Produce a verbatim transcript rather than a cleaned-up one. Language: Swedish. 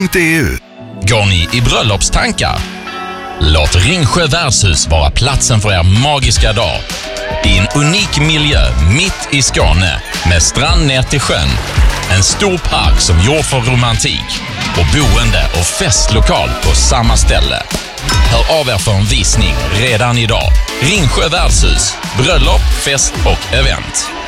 E U. Går ni i bröllopstankar? Låt Ringsjö värdshus vara platsen för er magiska dag. I en unik miljö mitt i Skåne med strand ner till sjön. En stor park som gjord för romantik och boende och festlokal på samma ställe. Hör av er för en visning redan idag. Ringsjö värdshus, bröllop, fest och event.